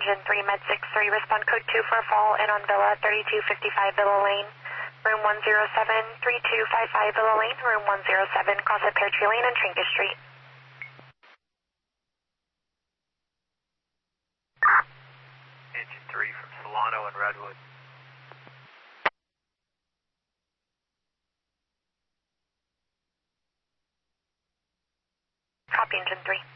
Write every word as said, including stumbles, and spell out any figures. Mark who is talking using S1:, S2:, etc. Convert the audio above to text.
S1: Engine three, Med six three, respond code two for a fall in on Villa, thirty-two fifty-five Villa Lane, room one zero seven, three two five five Villa Lane, room one zero seven, cross at Pear Tree Lane and Trinket Street.
S2: Engine three from Solano and Redwood.
S1: Copy, Engine three.